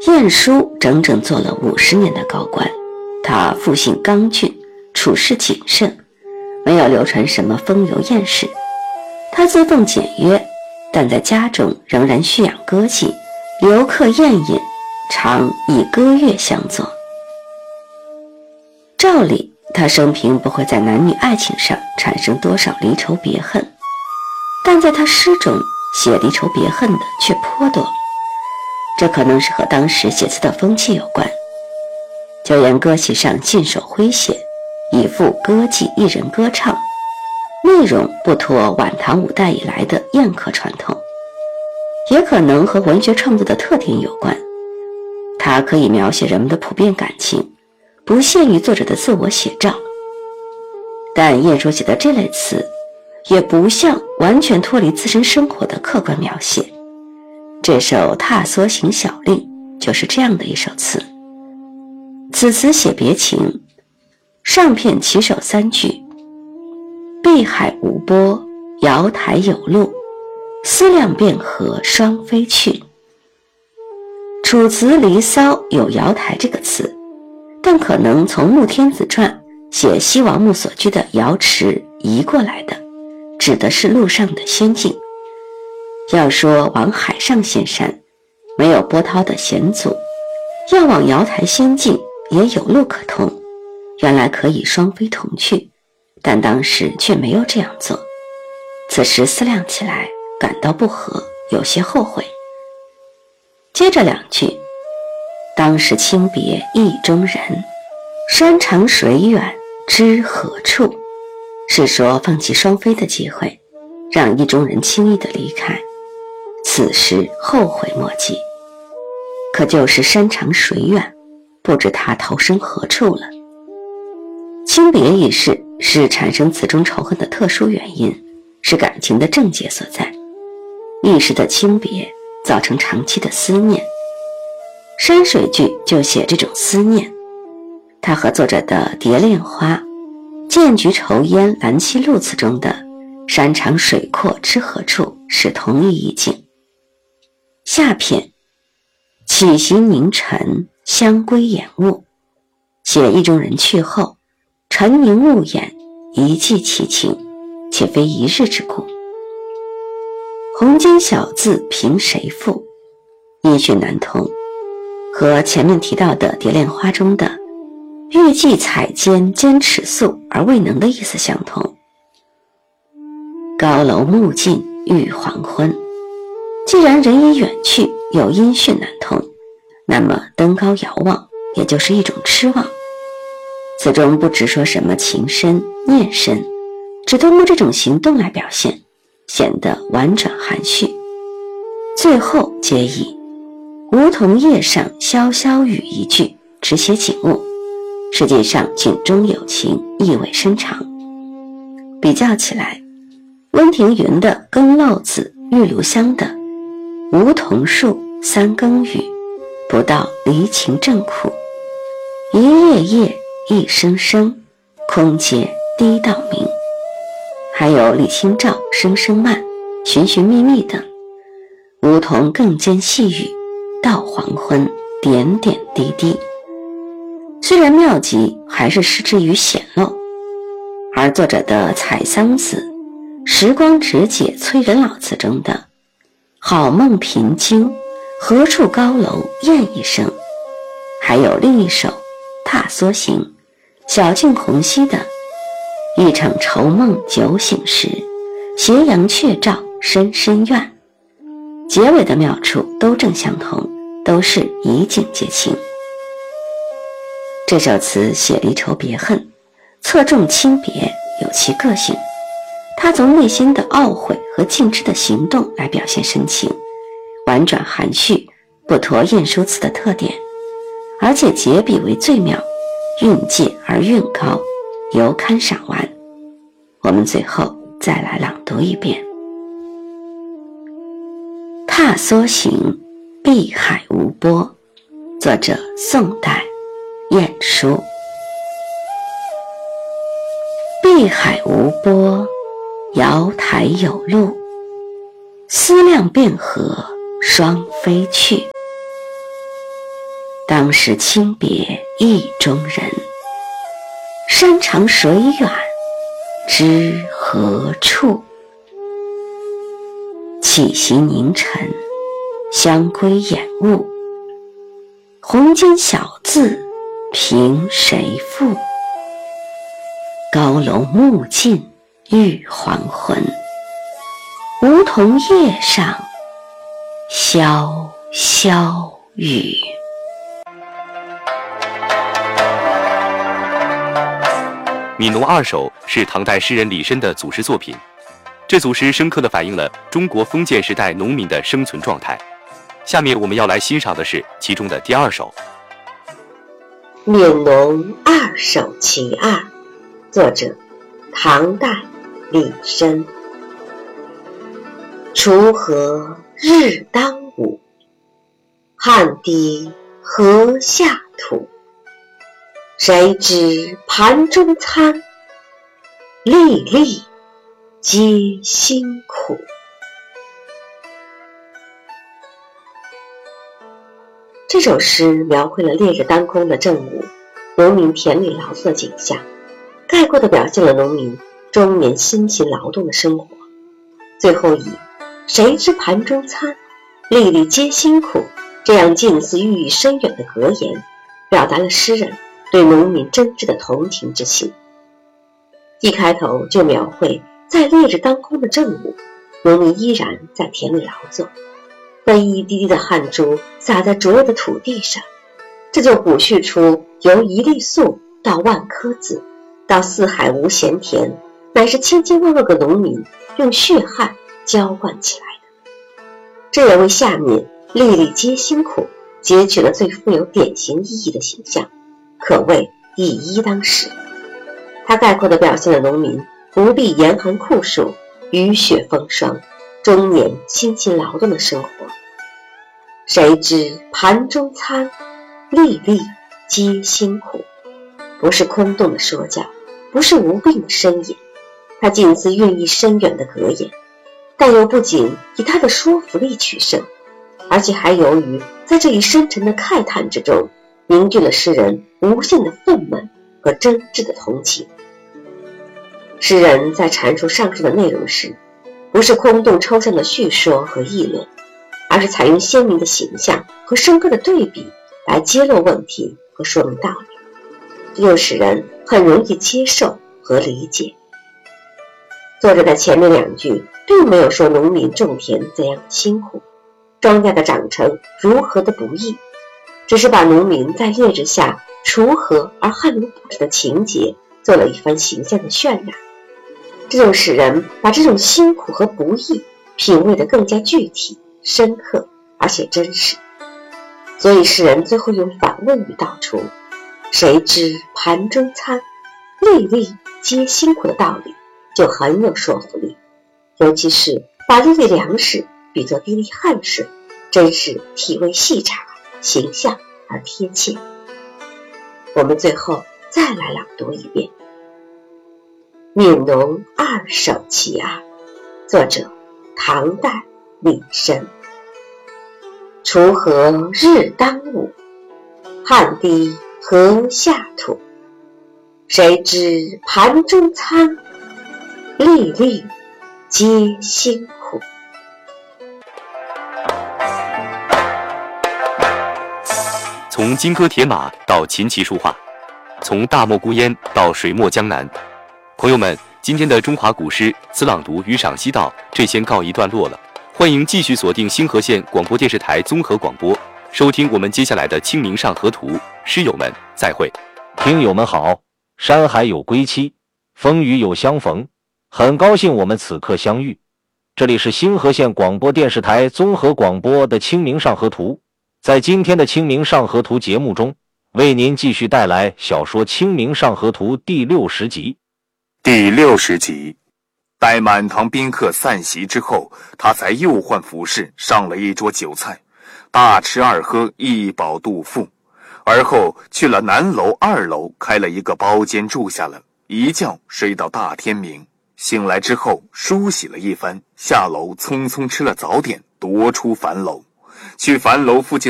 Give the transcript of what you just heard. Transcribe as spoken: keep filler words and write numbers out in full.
晏殊整整做了五十年的高官，他复性刚俊，处事谨慎，没有流传什么风流艳事。他自奉简约，但在家中仍然蓄养歌妓，留客宴饮，常以歌乐相作。照理他生平不会在男女爱情上产生多少离愁别恨，但在他诗中写离愁别恨的却颇多。这可能是和当时写词的风气有关。就沿歌席上信手挥写，以赋歌妓一人歌唱，内容不脱晚唐五代以来的宴客传统，也可能和文学创作的特点有关。它可以描写人们的普遍感情，不限于作者的自我写照。但晏殊写的这类词也不像完全脱离自身生活的客观描写。这首《踏梭行小令》就是这样的一首词。此词写别情，上片起首三句：碧海无波，瑶台有路，思量汴河双飞去。楚辞《离骚》有瑶台这个词，但可能从穆天子传写西王母所居的瑶池移过来的，指的是路上的仙境。要说往海上仙山，没有波涛的险阻，要往瑶台仙境也有路可通，原来可以双飞同去，但当时却没有这样做。此时思量起来，感到不合，有些后悔。接着两句：当时轻别意中人，山长水远知何处，是说放弃双飞的机会，让意中人轻易地离开。此时后悔莫及，可就是山长水远，不知他投身何处了。轻别一事是产生词中仇恨的特殊原因，是感情的症结所在。一时的轻别造成长期的思念，山水句就写这种思念。它和作者的《蝶恋花》剑菊愁烟兰栖露词中的山长水阔知何处是同一意境。下片起席凝尘，香归掩雾，写意中人去后，尘凝雾掩，一寄其情，且非一日之故。红笺小字凭谁赋，音讯难通，和前面提到的《蝶恋花》中的欲寄彩笺兼尺素而未能的意思相同。高楼暮尽欲黄昏，既然人已远去，又音讯难通，那么登高遥望也就是一种痴望。此中不直说什么情深念深，只通过这种行动来表现，显得婉转含蓄。最后皆以梧桐叶上潇潇雨一句只写景物，实际上景中有情，意味深长。比较起来，温庭筠的《更漏子》玉炉香的梧桐树三更雨，不到离情正苦，一夜夜一声声，空阶低到明。还有李清照声声慢，寻寻觅觅等，梧桐更兼细语，到黄昏点点滴滴。虽然妙极，还是失之于显露。而作者的《采桑子》时光只解催人老词中的好梦频惊，何处高楼雁一声，还有另一首《踏梭行》小径虹夕的一场愁梦酒醒时，斜阳鹊照深深院，结尾的妙处都正相同，都是以景接情。这首词写离愁别恨，侧重轻别，有其个性。他从内心的懊悔和尽之的行动来表现深情，婉转含蓄，不脱晏殊词的特点，而且结笔为最妙，韵介而韵高，尤堪赏玩。我们最后再来朗读一遍：踏梭行，碧海无波。作者宋代晏殊。碧海无波，瑶台有路，思量汴河双飞去。 当时亲别意中人，山长水远知何处？气息凝沉，香归掩雾，红笺小字凭谁赋？高楼暮尽欲还魂，梧桐叶上潇潇雨。 《悯农二首》是唐代诗人李绅的组诗作品，这组诗深刻地反映了中国封建时代农民的生存状态。下面我们要来欣赏的是其中的第二首 《悯农二首其二》，作者唐代李绅。锄禾日当午，汗滴禾下土。谁知盘中餐，粒粒皆辛苦。这首诗描绘了烈日当空的正午，农民田里劳作的景象，概括地表现了农民终年辛勤劳动的生活。最后以谁知盘中餐，粒粒皆辛苦这样近似寓意深远的格言，表达了诗人对农民真挚的同情之情。一开头就描绘在烈日当空的正午，农民依然在田里劳作，那一滴滴的汗珠洒在灼热的土地上，这就补叙出由一粒粟到万颗子，到四海无闲田，乃是千千万万个农民用血汗浇灌起来的。这也为下面粒粒皆辛苦截取了最富有典型意义的形象，可谓一一当十。它概括地表现了农民不必严寒酷暑、雨雪风霜，终年辛勤劳动的生活。谁知盘中餐，粒粒皆辛苦，不是空洞的说教，不是无病的呻吟，它近似寓意深远的格言，但又不仅以它的说服力取胜，而且还由于在这一深沉的慨叹之中，凝聚了诗人无限的愤懑和真挚的同情。诗人在阐述上述的内容时，不是空洞抽象的叙说和议论，而是采用鲜明的形象和深刻的对比来揭露问题和说明道理，这就使人很容易接受和理解。作者在前面两句并没有说农民种田怎样的辛苦，庄稼的长成如何的不易，只是把农民在烈日下锄禾而汗流不止的情节做了一番形象的渲染，这就使人把这种辛苦和不易品味得更加具体、深刻而且真实。所以诗人最后用反问语道出谁知盘中餐，粒粒皆辛苦的道理，就很有说服力。尤其是把粒粒粮食比作滴滴汗水，真是体味细察，形象而贴切。我们最后再来朗读一遍《悯农二首其二》，作者唐代李绅。锄禾日当午，汗滴禾下土。谁知盘中餐，粒粒皆辛苦。 从金戈铁马到琴棋书画，从大漠孤烟到水墨江南，朋友们，今天的中华古诗词朗读与赏析到这先告一段落了。欢迎继续锁定星河县广播电视台综合广播，收听我们接下来的《清明上河图》。诗友们，再会。 听友们好，山海有归期，风雨有相逢，很高兴我们此刻相遇。这里是星河县广播电视台综合广播的《清明上河图》。在今天的《清明上河图》节目中，为您继续带来小说《清明上河图》第六十集。 第六十集，待满堂宾客散席之后，他才又换服饰，上了一桌酒菜，大吃二喝，一饱肚腹。而后去了南楼二楼，开了一个包间住下了，一觉睡到大天明。醒来之后梳洗了一番，下楼匆匆吃了早点，踱出樊楼，去樊楼附近